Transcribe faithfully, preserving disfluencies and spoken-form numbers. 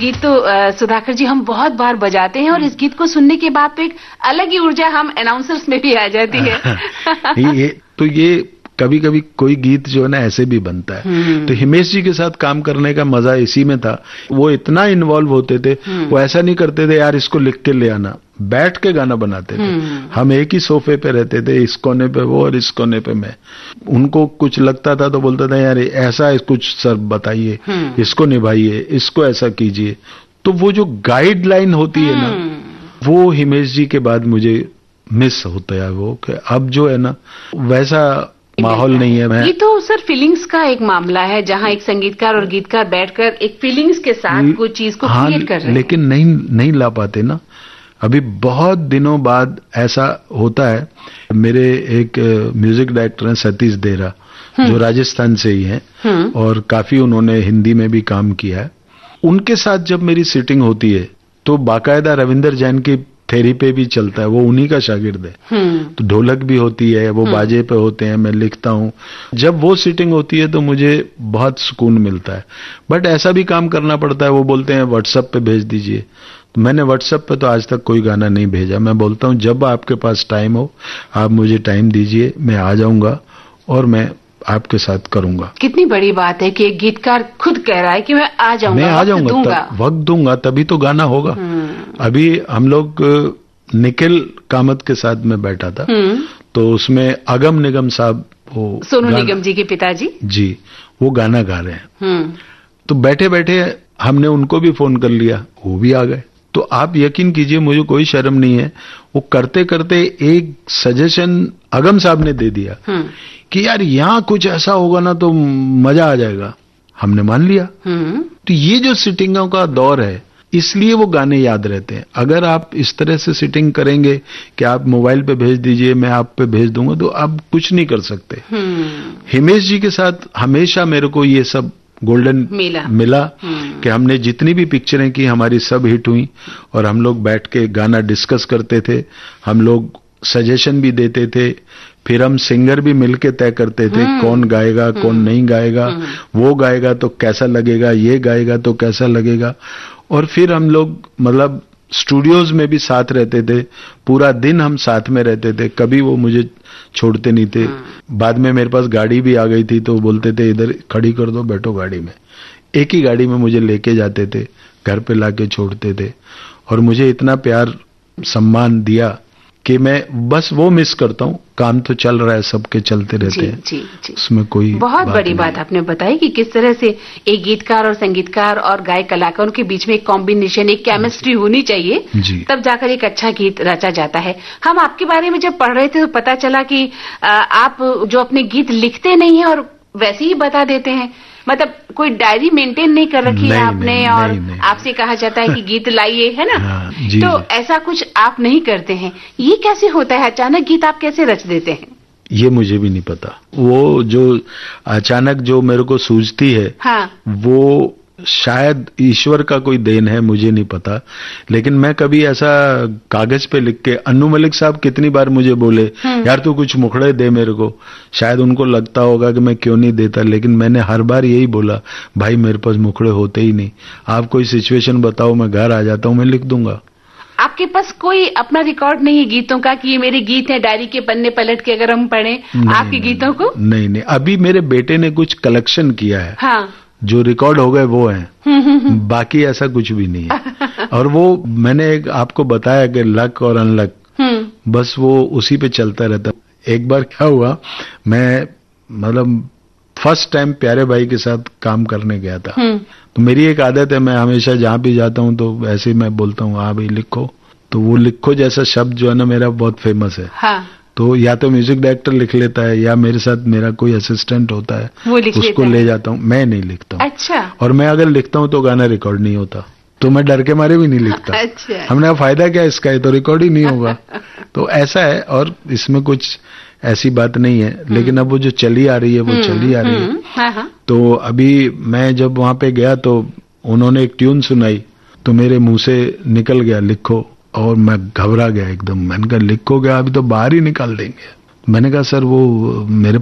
गीत तो सुधाकर जी हम बहुत बार बजाते हैं और इस गीत को सुनने के बाद तो एक अलग ही ऊर्जा हम अनाउंसर्स में भी आ जाती है। ये तो ये कभी कभी कोई गीत जो है ना ऐसे भी बनता है। तो हिमेश जी के साथ काम करने का मजा इसी में था। वो इतना इन्वॉल्व होते थे, वो ऐसा नहीं करते थे यार इसको लिख के ले आना, बैठ के गाना बनाते थे। हम एक ही सोफे पे रहते थे, इस कोने पे वो और इस कोने पे मैं। उनको कुछ लगता था तो बोलता था यार ऐसा कुछ सर बताइए, इसको निभाइए, इसको ऐसा कीजिए। तो वो जो गाइडलाइन होती है ना, वो हिमेश जी के बाद मुझे मिस होता है। वो कि अब जो है ना वैसा माहौल नहीं है। मैं ये तो सर फीलिंग्स का एक मामला है, जहां एक संगीतकार और गीतकार बैठकर एक फीलिंग्स के साथ कोई चीज को हाँ, क्रिएट कर रहे हैं, लेकिन नहीं नहीं ला पाते ना। अभी बहुत दिनों बाद ऐसा होता है। मेरे एक म्यूजिक डायरेक्टर हैं सतीश देरा, जो राजस्थान से ही हैं और काफी उन्होंने हिंदी में भी काम किया है। उनके साथ जब मेरी सिटिंग होती है तो बाकायदा रविंदर जैन की थेरी पे भी चलता है, वो उन्हीं का शागिर्द है। तो ढोलक भी होती है, वो बाजे पे होते हैं, मैं लिखता हूँ। जब वो सिटिंग होती है तो मुझे बहुत सुकून मिलता है। बट ऐसा भी काम करना पड़ता है। वो बोलते हैं व्हाट्सएप पे भेज दीजिए, तो मैंने व्हाट्सएप पे तो आज तक कोई गाना नहीं भेजा। मैं बोलता हूँ जब आपके पास टाइम हो आप मुझे टाइम दीजिए, मैं आ जाऊंगा और मैं आपके साथ करूंगा। कितनी बड़ी बात है कि एक गीतकार खुद कह रहा है कि मैं आ जाऊंगा, मैं आ जाऊंगा, वक्त दूंगा तभी तो गाना होगा। अभी हम लोग निखिल कामत के साथ में बैठा था, तो उसमें अगम निगम साहब, वो सोनू निगम जी के पिताजी जी, वो गाना गा रहे हैं। तो बैठे बैठे हमने उनको भी फोन कर लिया, वो भी आ गए। तो आप यकीन कीजिए मुझे कोई शर्म नहीं है। वो करते करते एक सजेशन अगम साहब ने दे दिया कि यार यहाँ कुछ ऐसा होगा ना तो मजा आ जाएगा। हमने मान लिया। तो ये जो सिटिंगों का दौर है, इसलिए वो गाने याद रहते हैं। अगर आप इस तरह से सिटिंग करेंगे कि आप मोबाइल पे भेज दीजिए, मैं आप पे भेज दूंगा, तो आप कुछ नहीं कर सकते। हिमेश जी के साथ हमेशा मेरे को ये सब गोल्डन मिला, मिला कि हमने जितनी भी पिक्चरें की हमारी सब हिट हुई और हम लोग बैठ के गाना डिस्कस करते थे, हम लोग सजेशन भी देते थे, फिर हम सिंगर भी मिलके तय करते थे कौन गाएगा कौन नहीं गाएगा, वो गाएगा तो कैसा लगेगा, ये गाएगा तो कैसा लगेगा। और फिर हम लोग मतलब स्टूडियोज में भी साथ रहते थे, पूरा दिन हम साथ में रहते थे, कभी वो मुझे छोड़ते नहीं थे। बाद में मेरे पास गाड़ी भी आ गई थी तो बोलते थे इधर खड़ी कर दो, बैठो गाड़ी में। एक ही गाड़ी में मुझे लेके जाते थे, घर पे लाके छोड़ते थे और मुझे इतना प्यार सम्मान दिया कि मैं बस वो मिस करता हूँ। काम तो चल रहा है, सबके चलते रहते हैं, जी, जी। उसमें कोई बहुत बात बड़ी बात आपने बताई कि किस तरह से एक गीतकार और संगीतकार और गायक कलाकारों के बीच में एक कॉम्बिनेशन, एक केमिस्ट्री होनी चाहिए, तब जाकर एक अच्छा गीत रचा जाता है। हम आपके बारे में जब पढ़ रहे थे तो पता चला कि आप जो अपने गीत लिखते नहीं है और वैसे ही बता देते हैं, मतलब कोई डायरी मेंटेन नहीं कर रखी है आपने, नहीं, और नहीं, आपसे कहा जाता है कि गीत लाइए, है ना। हाँ, जी, तो जी। ऐसा कुछ आप नहीं करते हैं। ये कैसे होता है? अचानक गीत आप कैसे रच देते हैं? ये मुझे भी नहीं पता। वो जो अचानक जो मेरे को सूझती है, हाँ। वो शायद ईश्वर का कोई देन है, मुझे नहीं पता। लेकिन मैं कभी ऐसा कागज पे लिख के, अन्नू मलिक साहब कितनी बार मुझे बोले यार तू कुछ मुखड़े दे मेरे को, शायद उनको लगता होगा कि मैं क्यों नहीं देता, लेकिन मैंने हर बार यही बोला भाई मेरे पास मुखड़े होते ही नहीं, आप कोई सिचुएशन बताओ, मैं घर आ जाता हूँ, मैं लिख दूंगा। आपके पास कोई अपना रिकॉर्ड नहीं है गीतों का कि ये मेरे गीत हैं, डायरी के पन्ने पलट के अगर हम पढ़ें आपके गीतों को? नहीं नहीं, अभी मेरे बेटे ने कुछ कलेक्शन किया है, हाँ। जो रिकॉर्ड हो गए वो हैं, बाकी ऐसा कुछ भी नहीं है। और वो मैंने एक आपको बताया कि लक और अनलक, बस वो उसी पे चलता रहता। एक बार क्या हुआ, मैं मतलब फर्स्ट टाइम प्यारे भाई के साथ काम करने गया था। तो मेरी एक आदत है, मैं हमेशा जहाँ भी जाता हूँ तो ऐसे ही मैं बोलता हूँ हाँ भाई लिखो। तो वो लिखो जैसा शब्द जो है ना मेरा बहुत फेमस है। हाँ। तो या तो म्यूजिक डायरेक्टर लिख लेता है या मेरे साथ मेरा कोई असिस्टेंट होता है, वो लिख उसको ले जाता हूँ, मैं नहीं लिखता हूँ। अच्छा। और मैं अगर लिखता हूँ तो गाना रिकॉर्ड नहीं होता, तो मैं डर के मारे भी नहीं लिखता। अच्छा। हमने फायदा क्या इसका, है तो रिकॉर्ड ही नहीं होगा। तो ऐसा है, और इसमें कुछ ऐसी बात नहीं है। लेकिन अब वो जो चली आ रही है वो चली आ रही है। हाँ हाँ। तो अभी मैं जब वहां पे गया तो उन्होंने एक ट्यून सुनाई, तो मेरे मुंह से निकल गया लिखो, और मैं घबरा गया एकदम। मैंने कहा लिखो क्या, अभी तो बाहर ही निकाल देंगे। मैंने कहा सर वो मेरे